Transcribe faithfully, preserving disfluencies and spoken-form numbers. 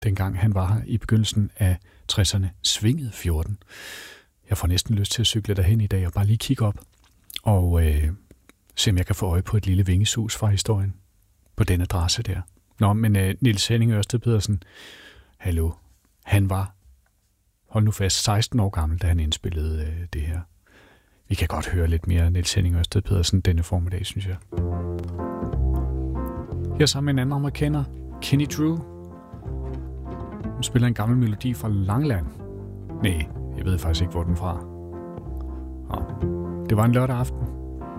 dengang han var her i begyndelsen af tresserne, svingede fjorten. Jeg får næsten lyst til at cykle derhen i dag og bare lige kigge op og øh, se, om jeg kan få øje på et lille vingesus fra historien på den adresse der. Nå, men øh, Niels Henning Ørsted Pedersen, hallo, han var, hold nu fast, seksten år gammel, da han indspillede øh, det her. Vi kan godt høre lidt mere Niels Henning Ørsted Pedersen denne formiddag, synes jeg. Her sammen med en anden amerikaner, Kenny Drew. Hun spiller en gammel melodi fra Langland. Nej, jeg ved faktisk ikke, hvor den er fra. Nå, det var en lørdag aften.